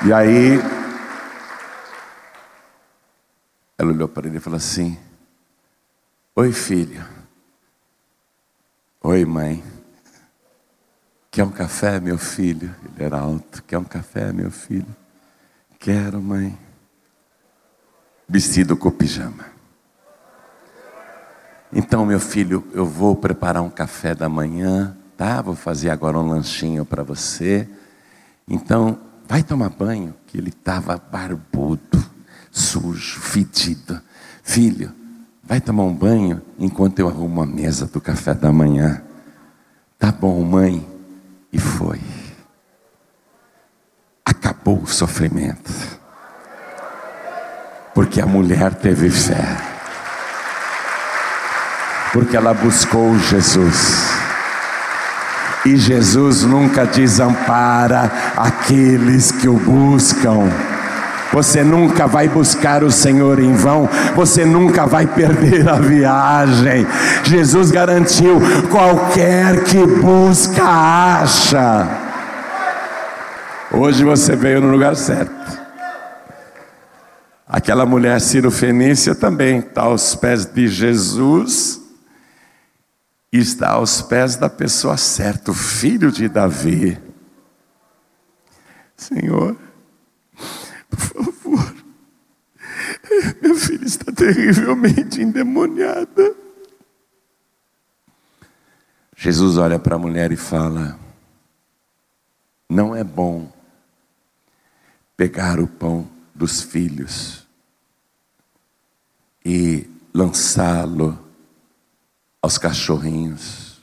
E aí, ela olhou para ele e falou assim: oi, filho. Oi, mãe. Quer um café, meu filho? Ele era alto. Quer um café, meu filho? Quero, mãe. Vestido com pijama. Então, meu filho, eu vou preparar um café da manhã, tá? Vou fazer agora um lanchinho para você. Então, vai tomar banho, que ele estava barbudo, sujo, fedido. Filho, vai tomar um banho enquanto eu arrumo a mesa do café da manhã. Tá bom, mãe. E foi. Acabou o sofrimento. Porque a mulher teve fé. Porque ela buscou Jesus. E Jesus nunca desampara aqueles que o buscam. Você nunca vai buscar o Senhor em vão. Você nunca vai perder a viagem. Jesus garantiu: qualquer que busca, acha. Hoje você veio no lugar certo. Aquela mulher Cirofenícia também está aos pés de Jesus. E está aos pés da pessoa certa, o filho de Davi. Senhor, por favor, meu filho está terrivelmente endemoniada. Jesus olha para a mulher e fala: não é bom pegar o pão dos filhos e lançá-lo aos cachorrinhos.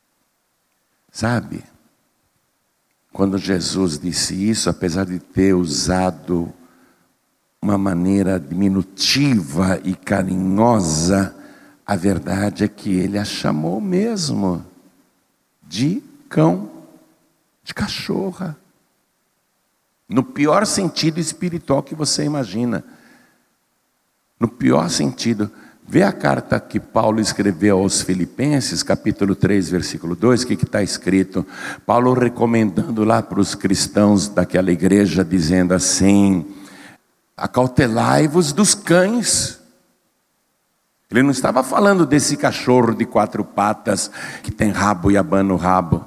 Sabe? Quando Jesus disse isso, apesar de ter usado uma maneira diminutiva e carinhosa, a verdade é que ele a chamou mesmo de cão, de cachorra. No pior sentido espiritual que você imagina. No pior sentido. Vê a carta que Paulo escreveu aos Filipenses, capítulo 3, versículo 2, o que está escrito? Paulo recomendando lá para os cristãos daquela igreja, dizendo assim: acautelai-vos dos cães. Ele não estava falando desse cachorro de 4 patas, que tem rabo e abana o rabo.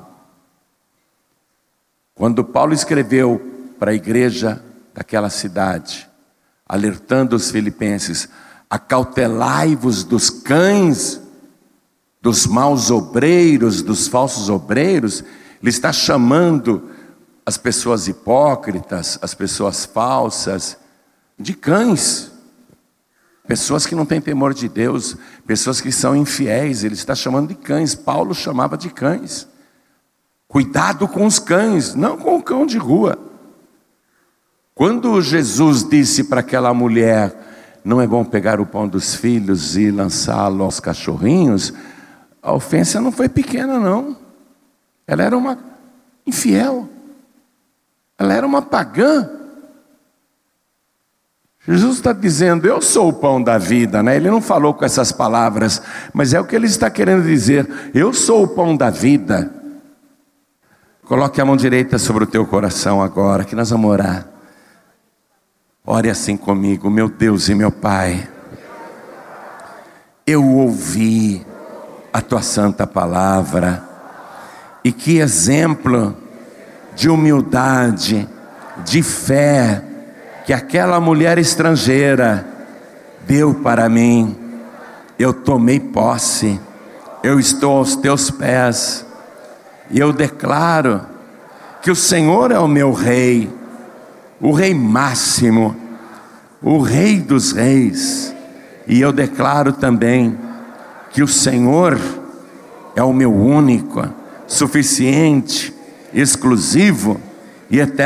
Quando Paulo escreveu para a igreja daquela cidade, alertando os filipenses: acautelai-vos dos cães, dos maus obreiros, dos falsos obreiros. Ele está chamando as pessoas hipócritas, as pessoas falsas, de cães. Pessoas que não têm temor de Deus, pessoas que são infiéis, ele está chamando de cães. Paulo chamava de cães. Cuidado com os cães, não com o cão de rua. Quando Jesus disse para aquela mulher: não é bom pegar o pão dos filhos e lançá-lo aos cachorrinhos, a ofensa não foi pequena, não. Ela era uma infiel. Ela era uma pagã. Jesus está dizendo: eu sou o pão da vida, né? Ele não falou com essas palavras, mas é o que ele está querendo dizer. Eu sou o pão da vida. Coloque a mão direita sobre o teu coração agora, que nós vamos orar. Ore assim comigo: meu Deus e meu Pai, eu ouvi a tua santa palavra, e que exemplo de humildade, de fé, que aquela mulher estrangeira deu para mim. Eu tomei posse, eu estou aos teus pés, e eu declaro que o Senhor é o meu Rei, o Rei máximo, o Rei dos reis. E eu declaro também que o Senhor é o meu único, suficiente, exclusivo e eterno